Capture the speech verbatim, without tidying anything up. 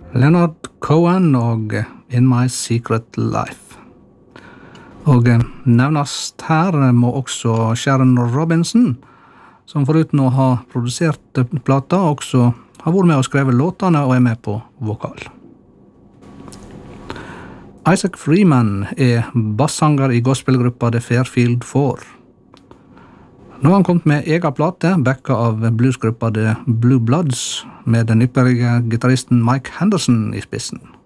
Leonard Cohen og In My Secret Life. Og nevnast her må også Sharon Robinson, som foruten å ha produsert plata, også har vært med og skrevet låtene og er med på vokal. Isaac Freeman er bassanger i gospelgruppa The Fairfield Four. Nå har han kommet med egen plate, backa av bluesgruppa The Blue Bloods, med den ypperlige gitarristen Mike Henderson i spissen.